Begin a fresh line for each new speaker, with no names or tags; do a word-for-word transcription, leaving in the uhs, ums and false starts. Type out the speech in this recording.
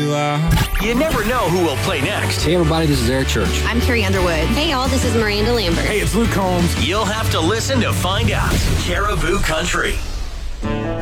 to, uh...
You never know who will play next.
Hey, everybody, this is Air Church.
I'm Carrie Underwood.
Hey, y'all, this is Miranda Lambert.
Hey, it's Luke Combs.
You'll have to listen to find out. Caribou Country.